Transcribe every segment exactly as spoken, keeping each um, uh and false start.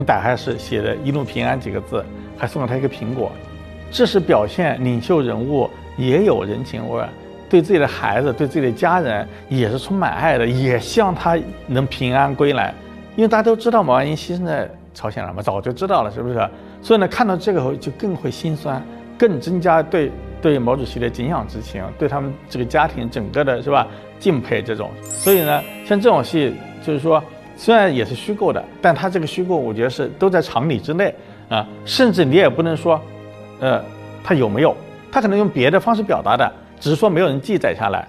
打开时写的一路平安几个字，还送了他一个苹果，这是表现领袖人物也有人情味，对自己的孩子对自己的家人也是充满爱的，也希望他能平安归来。因为大家都知道毛岸英牺牲在朝鲜了嘛，早就知道了，是不是？所以呢，看到这个后就更会心酸，更增加对对毛主席的敬仰之情，对他们这个家庭整个的是吧敬佩这种。所以呢，像这种戏就是说虽然也是虚构的，但它这个虚构我觉得是都在常理之内啊，甚至你也不能说呃它有没有，它可能用别的方式表达的，只是说没有人记载下来。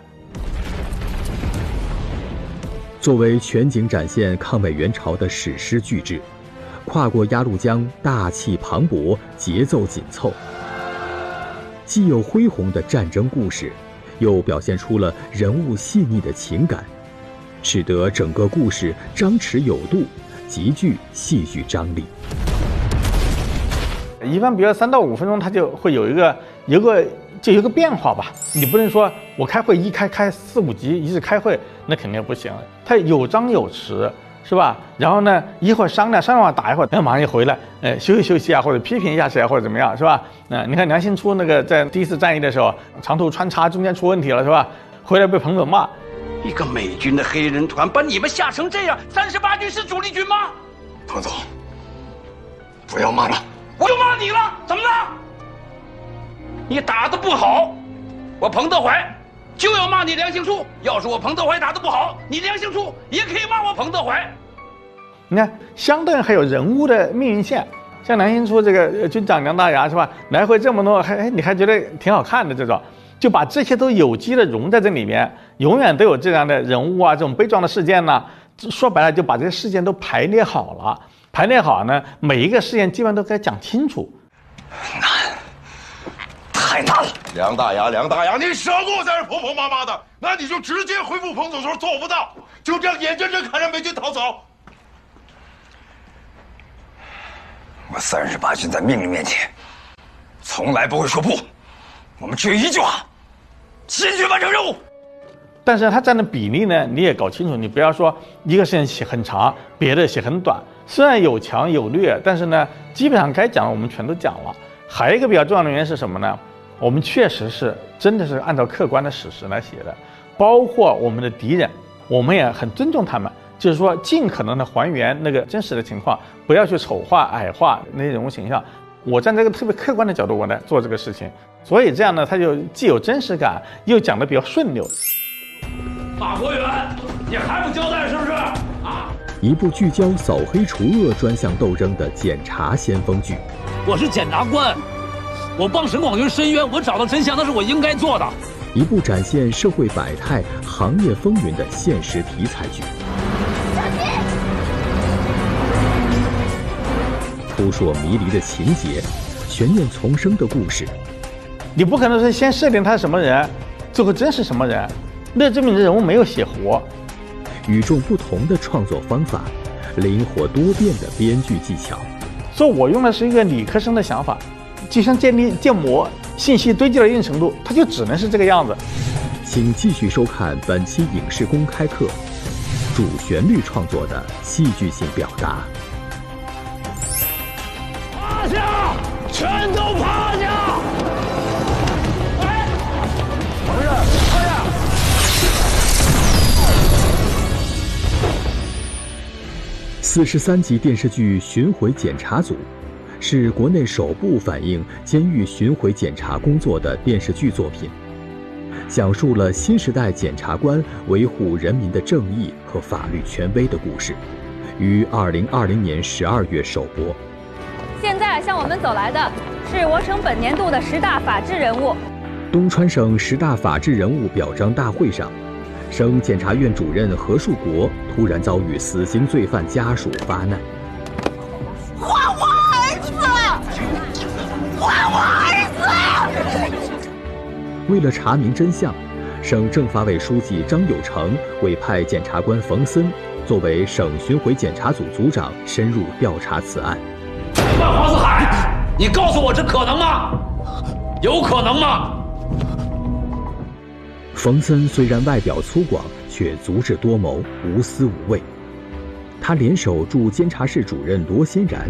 作为全景展现抗美援朝的史诗巨制，跨过鸭绿江，大气磅礴，节奏紧凑，既有恢宏的战争故事，又表现出了人物细腻的情感，使得整个故事张弛有度，极具戏剧张力。 一般比如三到五分钟，它就会有一个有一个就有一个变化吧。你不能说我开会一开开四五集一直开会，那肯定不行。它有张有弛，是吧？然后呢，一会儿商量商量完打一会儿，然后马上就回来，呃，休息休息啊，或者批评一下谁啊，或者怎么样，是吧？那、呃、你看梁兴初那个在第一次战役的时候，长途穿插中间出问题了，是吧？回来被彭总骂。 一个美军的黑人团把你们吓成这样，三十八军是主力军吗？ 彭总，不要骂了。 我又骂你了，怎么了？你打得不好，我彭德怀就要骂你梁兴初。要是我彭德怀打得不好，你梁兴初也可以骂我彭德怀。 你看，相对还有人物的命运线，像梁兴初这个军长梁大牙是吧？来回这么多，还你还觉得挺好看的这种，就把这些都有机的融在这里面，永远都有这样的人物啊，这种悲壮的事件呢。说白了，就把这些事件都排列好了。排列好呢，每一个事件基本上都该讲清楚。 难，太难了。 梁大牙，梁大牙，你少给我在这婆婆妈妈的，那你就直接回复彭总说做不到，就这样眼睁睁看着美军逃走。 我三十八军在命令面前，从来不会说不，我们只有一句话：坚决完成任务。 但是它占的比例呢，你也搞清楚，你不要说一个事情写很长，别的写很短。虽然有强有劣，但是呢，基本上该讲我们全都讲了。还有一个比较重要的原因是什么呢？我们确实是真的是按照客观的史实来写的，包括我们的敌人，我们也很尊重他们，就是说尽可能的还原那个真实的情况，不要去丑化矮化那些人物形象。我站在一个特别客观的角度，我来做这个事情，所以这样呢，它就既有真实感，又讲得比较顺溜。 马国元，你还不交代是不是？啊！ 一部聚焦扫黑除恶专项斗争的检察先锋剧。 我是检察官，我帮沈广军申冤，我找到真相，那是我应该做的。 一部展现社会百态、行业风云的现实题材剧。扑朔迷离的情节，悬念丛生的故事。 你不可能是先设定他是什么人，最后真是什么人。那证明这人物没有写活。 与众不同的创作方法，灵活多变的编剧技巧。 所以我用的是一个理科生的想法，就像建立建模，信息堆积到一定程度，它就只能是这个样子。 请继续收看本期影视公开课，主旋律创作的戏剧性表达。 趴下，全都趴下！哎，怎么回事？趴下！ 四十三集电视剧《巡回检查组》是国内首部反映监狱巡回检查工作的电视剧作品，讲述了新时代检察官维护人民的正义和法律权威的故事，于二零二零年十二月首播。 现在向我们走来的是我省本年度的十大法治人物。 东川省十大法治人物表彰大会上，省检察院主任何树国突然遭遇死刑罪犯家属发难。 还我儿子！还我儿子！ 为了查明真相，省政法委书记张友成委派检察官冯森作为省巡回检查组组长，深入调查此案。 万黄四海，你告诉我这可能吗？有可能吗？ 冯森虽然外表粗犷，却足智多谋，无私无畏。他联手驻监察室主任罗欣然